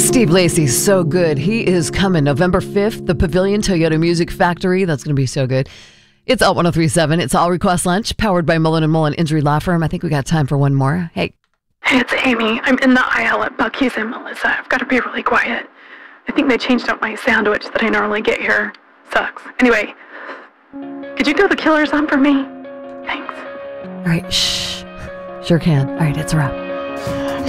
Steve Lacy's so good. He is coming November 5th, the Pavilion Toyota Music Factory. That's going to be so good. It's Alt 1037. It's All Request Lunch, powered by Mullen & Mullen Injury Law Firm. I think we got time for one more. Hey. Hey, it's Amy. I'm in the aisle at Buc-ee's and Melissa. I've got to be really quiet. I think they changed up my sandwich that I normally get here. Sucks. Anyway, could you throw the killers on for me? Thanks. All right, shh. Sure can. All right, it's a wrap.